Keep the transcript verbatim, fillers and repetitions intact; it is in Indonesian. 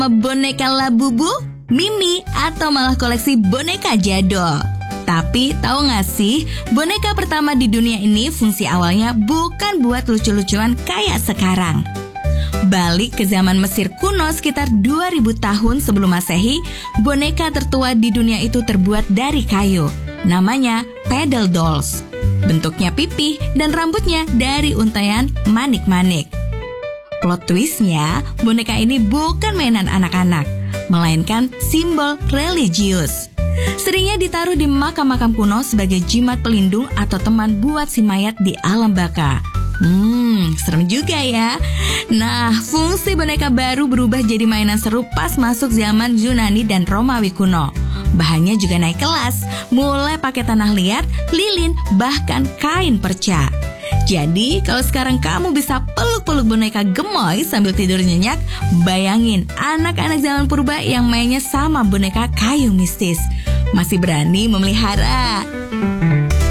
boneka Labubu, Mimi, atau malah koleksi boneka jadul? Tapi tahu gak sih, boneka pertama di dunia ini fungsi awalnya bukan buat lucu-lucuan kayak sekarang. Balik ke zaman Mesir kuno sekitar dua ribu tahun sebelum Masehi, boneka tertua di dunia itu terbuat dari kayu. Namanya Paddle Dolls. Bentuknya pipih dan rambutnya dari untaian manik-manik. Plot twistnya, boneka ini bukan mainan anak-anak, melainkan simbol religius. Seringnya ditaruh di makam-makam kuno sebagai jimat pelindung atau teman buat si mayat di alam baka. Hmm, serem juga ya. Nah, fungsi boneka baru berubah jadi mainan seru pas masuk zaman Yunani dan Romawi kuno. Bahannya juga naik kelas, mulai pakai tanah liat, lilin, bahkan kain perca. Jadi, kalau sekarang kamu bisa peluk-peluk boneka gemoy sambil tidur nyenyak, bayangin anak-anak zaman purba yang mainnya sama boneka kayu mistis. Masih berani memelihara.